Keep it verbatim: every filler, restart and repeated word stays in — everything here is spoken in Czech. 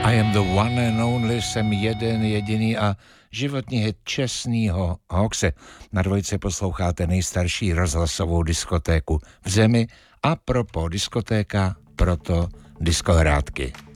I am the one and only, jsem jeden jediný a životní hit čestnýho Hawkse. Na dvojce posloucháte nejstarší rozhlasovou diskotéku v zemi a propos diskotéka, proto diskohrádky.